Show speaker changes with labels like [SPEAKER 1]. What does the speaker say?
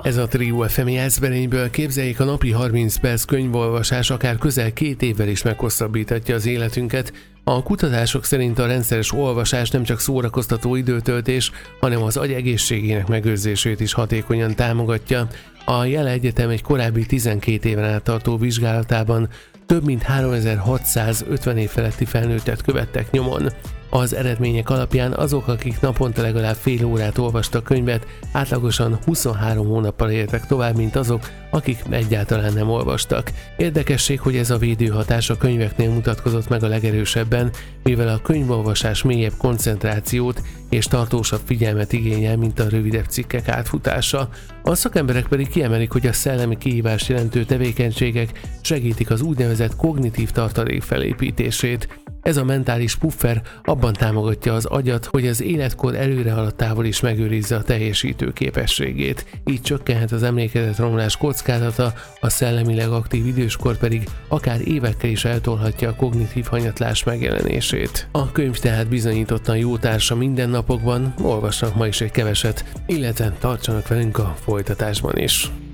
[SPEAKER 1] Ez a Trio FM Jászberényből. Képzeljék, a napi 30 perc könyvolvasás akár közel 2 évvel is meghosszabbíthatja az életünket. A kutatások szerint a rendszeres olvasás nem csak szórakoztató időtöltés, hanem az agy egészségének megőrzését is hatékonyan támogatja. A Yale Egyetem egy korábbi 12 éven át tartó vizsgálatában több mint 3650 év feletti felnőttet követtek nyomon. Az eredmények alapján azok, akik naponta legalább fél órát olvastak könyvet, átlagosan 23 hónappal éltek tovább, mint azok, akik egyáltalán nem olvastak. Érdekesség, hogy ez a védőhatás a könyveknél mutatkozott meg a legerősebben, mivel a könyvolvasás mélyebb koncentrációt és tartósabb figyelmet igényel, mint a rövidebb cikkek átfutása. A szakemberek pedig kiemelik, hogy a szellemi kihívást jelentő tevékenységek segítik az úgynevezett kognitív tartalék felépítését. Ez a mentális puffer abban támogatja az agyat, hogy az életkor előrehaladtával is megőrizze a teljesítő képességét. Így csökkenhet az emlékezetromlás kockázata, a szellemileg aktív időskor pedig akár évekkel is eltolhatja a kognitív hanyatlás megjelenését. A könyv tehát bizonyítottan jó társa mindennapokban, olvasnak ma is egy keveset, illetve tartsanak velünk a folytatásban is.